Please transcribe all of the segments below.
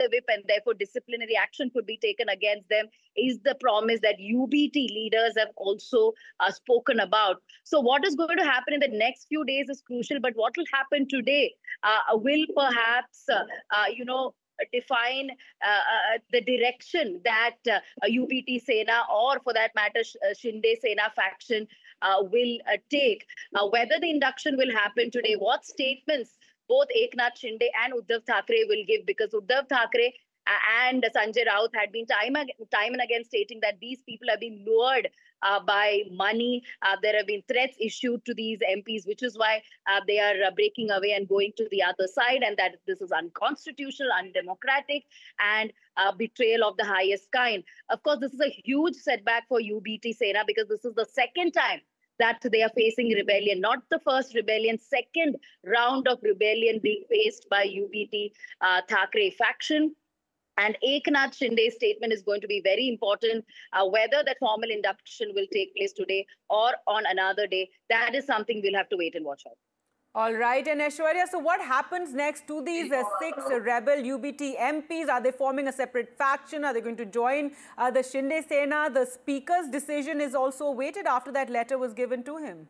whip and therefore disciplinary action could be taken against them is the promise that UBT leaders have also spoken about. So what is going to happen in the next few days is crucial, but what will happen today will perhaps, define the direction that UBT Sena, or for that matter, Shinde Sena faction will take. Whether the induction will happen today, what statements both Eknath Shinde and Uddhav Thackeray will give, because Uddhav Thackeray and Sanjay Raut had been time and again stating that these people have been lured by money. There have been threats issued to these MPs, which is why they are breaking away and going to the other side, and that this is unconstitutional, undemocratic, and betrayal of the highest kind. Of course, this is a huge setback for UBT Sena, because this is the second time that they are facing rebellion, not the first rebellion, second round of rebellion being faced by UBT Thackeray faction. And Eknath Shinde's statement is going to be very important. Whether that formal induction will take place today or on another day, that is something we'll have to wait and watch out. All right, and Aishwarya, so what happens next to these 6 rebel UBT MPs? Are they forming a separate faction? Are they going to join the Shinde Sena? The Speaker's decision is also awaited after that letter was given to him.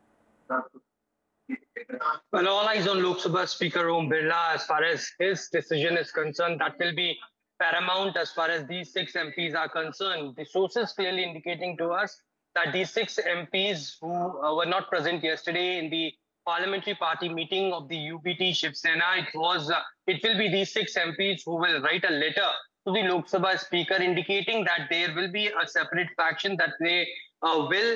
Well, all eyes on Lok Sabha Speaker Om Birla as far as his decision is concerned. That will be paramount as far as these 6 MPs are concerned. The sources clearly indicating to us that these 6 MPs who were not present yesterday in the parliamentary party meeting of the UBT Shiv Sena, it will be these 6 MPs who will write a letter to the Lok Sabha Speaker indicating that there will be a separate faction that they will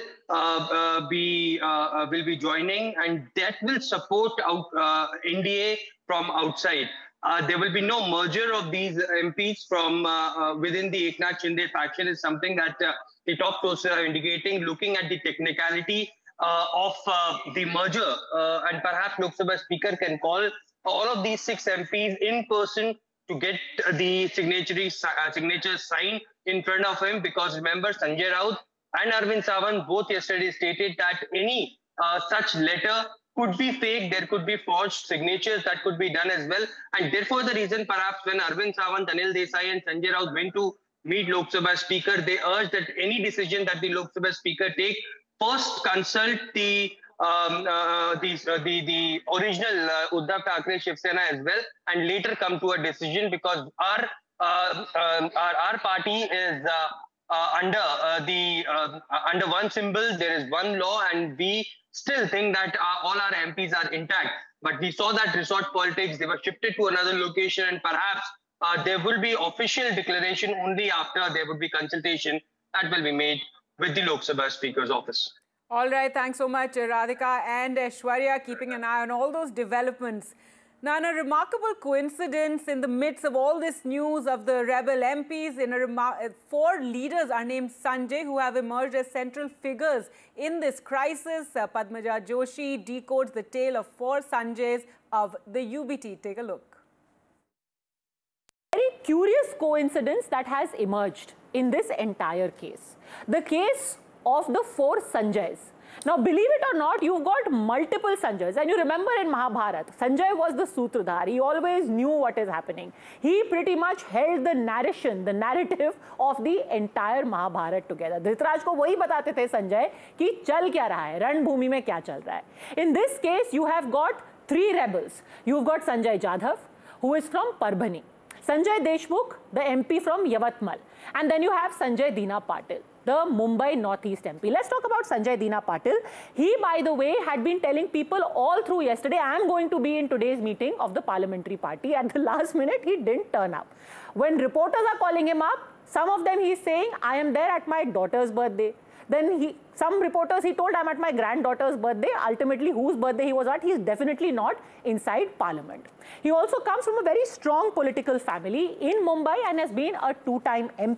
be joining, and that will support NDA from outside. There will be no merger of these MPs from within the Eknath Shinde faction is something that the top sources are indicating, looking at the technicality of the merger, and perhaps Lok Sabha Speaker can call all of these 6 MPs in person to get the signatures signed in front of him, because remember, Sanjay Raut and Arvind Sawant both yesterday stated that any such letter could be fake, there could be forged signatures that could be done as well, and therefore the reason perhaps when Arvind Sawant, Anil Desai and Sanjay Raut went to meet Lok Sabha Speaker, they urged that any decision that the Lok Sabha Speaker take, first consult the original Uddhav Thackeray Shiv Sena as well, and later come to a decision, because our party is under one symbol, there is one law, and we still think that all our MPs are intact. But we saw that resort politics, they were shifted to another location, and perhaps there will be official declaration only after there would be consultation that will be made with the Lok Sabha Speaker's office. All right, thanks so much, Radhika and Aishwarya, keeping an eye on all those developments. Now, in a remarkable coincidence, in the midst of all this news of the rebel MPs, 4 leaders are named Sanjay, who have emerged as central figures in this crisis. Padmaja Joshi decodes the tale of 4 Sanjays of the UBT. Take a look. Very curious coincidence that has emerged in this entire case. The case of the 4 Sanjays. Now, believe it or not, you've got multiple Sanjays. And you remember in Mahabharata, Sanjay was the Sutradhar. He always knew what is happening. He pretty much held the narration, the narrative of the entire Mahabharata together. Dhritarashtra को वही बताते थे संजय कि चल क्या रहा है, रणभूमि में क्या चल रहा है. In this case, you have got 3 rebels. You've got Sanjay Jadhav, who is from Parbhani. Sanjay Deshmukh, the MP from Yavatmal. And then you have Sanjay Dina Patil, the Mumbai Northeast MP. Let's talk about Sanjay Dina Patil. He, by the way, had been telling people all through yesterday, I am going to be in today's meeting of the parliamentary party. At the last minute, he didn't turn up. When reporters are calling him up, some of them he's saying, I am there at my daughter's birthday. Then some reporters, he told, I'm at my granddaughter's birthday. Ultimately, whose birthday he was at, he's definitely not inside parliament. He also comes from a very strong political family in Mumbai and has been a 2-time MP.